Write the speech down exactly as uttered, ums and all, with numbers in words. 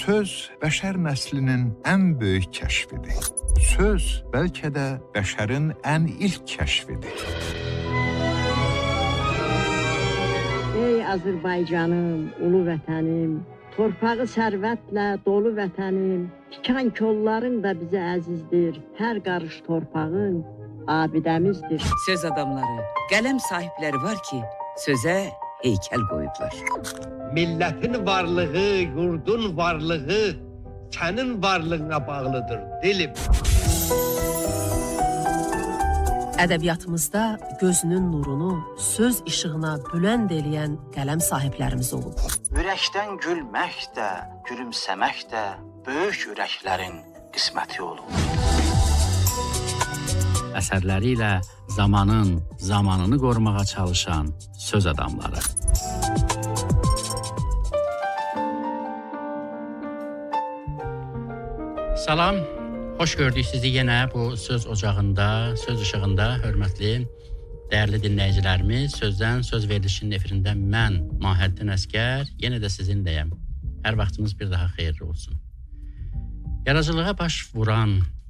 Söz bəşər nəslinin ən böyük kəşfidir. Söz bəlkə də bəşərin ən ilk kəşfidir. Ey Azərbaycanım, ulu vətənim, torpağı sərvətlə dolu vətənim, tikan kolların da bizə əzizdir, hər qarış torpağın abidəmizdir. Söz adamları, qələm sahibləri var ki, sözə heykəl qoyublar. Millətin varlığı, yurdun varlığı sənin varlığına bağlıdır, dilim. Ədəbiyyatımızda gözünün nurunu söz işığına bülənd eləyən qələm sahiblərimiz olub. Ürəkdən gülmək də, gülümsəmək də böyük ürəklərin qisməti olub. Əsərləri ilə zamanın zamanını qorumağa çalışan söz adamları. Salam, xoş gördük sizi yenə bu söz ocağında, söz işığında, hörmətli, dəyərli dinləyicilərimiz. Sözdən söz verilişinin efirində mən, Mahəddin Əsgər, yenə də sizinləyəm. Hər vaxtınız bir daha xeyirli olsun. Yaradıcılığa baş vuran